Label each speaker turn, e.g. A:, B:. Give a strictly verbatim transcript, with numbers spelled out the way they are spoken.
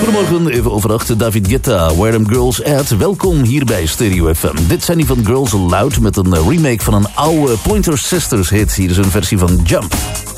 A: Goedemorgen, even over acht. David Guetta, Where Them Girls At. Welkom hier bij Stereo F M. Dit zijn die van Girls Aloud met een remake van een oude Pointer Sisters hit. Hier is een versie van Jump.